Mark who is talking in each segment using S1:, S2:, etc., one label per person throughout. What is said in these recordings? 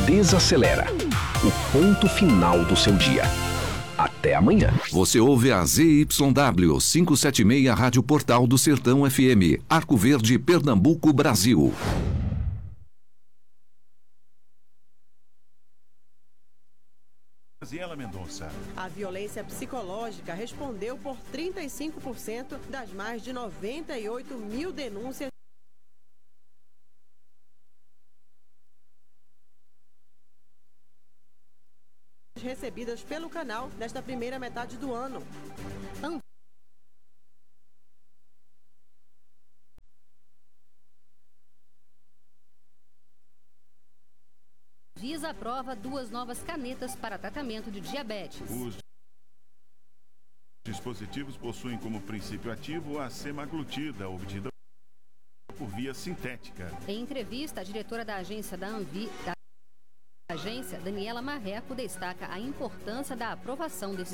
S1: desacelera. O ponto final do seu dia. Até amanhã.
S2: Você ouve a ZYW 576 Rádio Portal do Sertão FM, Arco Verde, Pernambuco, Brasil.
S3: Mendonça.
S4: A violência psicológica respondeu por 35% das mais de 98 mil denúncias recebidas pelo canal nesta primeira metade do ano.
S5: Anvisa aprova 2 novas canetas para tratamento de diabetes.
S3: Os dispositivos possuem como princípio ativo a semaglutida, obtida por via sintética.
S5: Em entrevista, a diretora da agência Daniela Marreco, destaca a importância da aprovação desses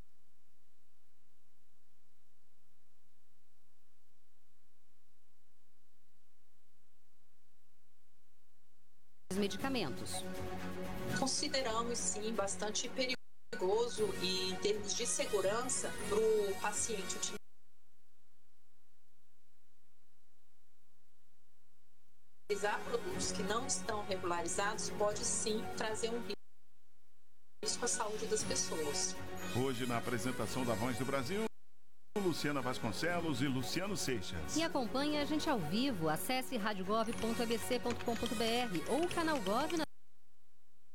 S5: medicamentos.
S6: Consideramos, sim, bastante perigoso e, em termos de segurança, para o paciente utilizar produtos que não estão regularizados pode, sim, trazer um risco à saúde das pessoas.
S3: Hoje, na apresentação da Voz do Brasil, Luciana Vasconcelos e Luciano Seixas.
S5: E acompanhe a gente ao vivo. Acesse radiogov.abc.com.br ou o canal Gov